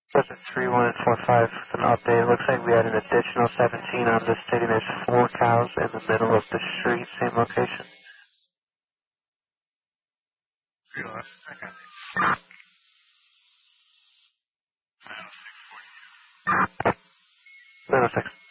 That's a 3145 with an update. It looks like we had an additional 17 on this stating there's 4 cows in the middle of the street, same location. Okay. 906.